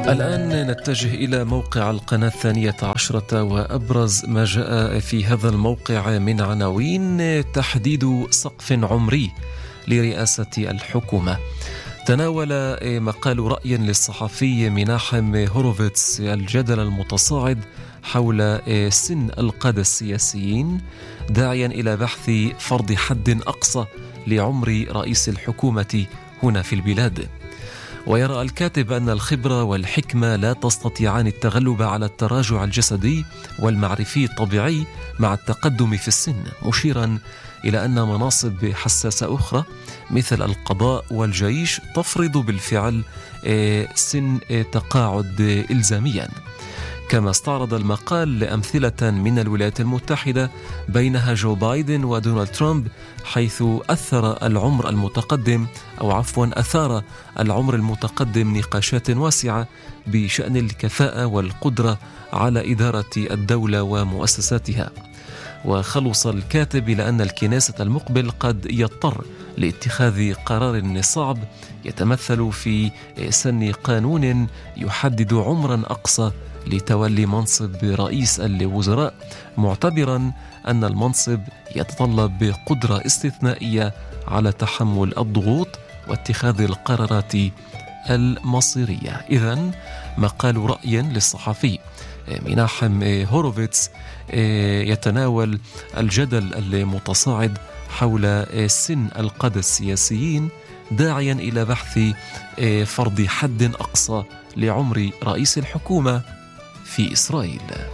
الآن نتجه إلى موقع القناة 12 وأبرز ما جاء في هذا الموقع من عناوين: تحديد سقف عمري لرئاسة الحكومة. تناول مقال رأي للصحفي مناحم هوروفيتس الجدل المتصاعد حول سن القادة السياسيين، داعيا إلى بحث فرض حد أقصى لعمر رئيس الحكومة هنا في البلاد. ويرى الكاتب أن الخبرة والحكمة لا تستطيعان التغلب على التراجع الجسدي والمعرفي الطبيعي مع التقدم في السن، مشيرا إلى أن مناصب حساسة أخرى مثل القضاء والجيش تفرض بالفعل سن تقاعد إلزاميا. كما استعرض المقال أمثلة من الولايات المتحدة بينها جو بايدن ودونالد ترامب، حيث أثار العمر المتقدم نقاشات واسعة بشأن الكفاءة والقدرة على إدارة الدولة ومؤسساتها. وخلص الكاتب إلى أن الكنيسة المقبل قد يضطر لاتخاذ قرار صعب يتمثل في سن قانون يحدد عمرا أقصى لتولي منصب رئيس الوزراء، معتبرا أن المنصب يتطلب قدرة استثنائية على تحمل الضغوط واتخاذ القرارات المصيرية. إذن مقال رأي للصحفي مناحم هوروفيتس يتناول الجدل المتصاعد حول سن القادة السياسيين، داعيا إلى بحث فرض حد أقصى لعمر رئيس الحكومة في إسرائيل.